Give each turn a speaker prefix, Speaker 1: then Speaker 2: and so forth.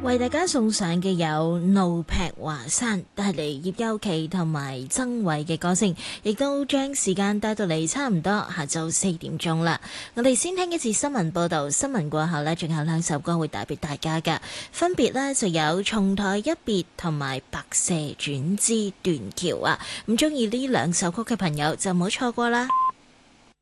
Speaker 1: 為大家送上嘅有怒劈華山，帶嚟葉優琪同埋曾偉嘅歌聲，亦都將時間帶到嚟差唔多下晝4點鐘啦。我哋先聽一次新聞報道，新聞過後呢，仲有2首歌會帶俾大家㗎，分別呢就有從台一別同埋白蛇轉之斷橋啊。咁中意呢2首曲嘅朋友就唔好錯過啦。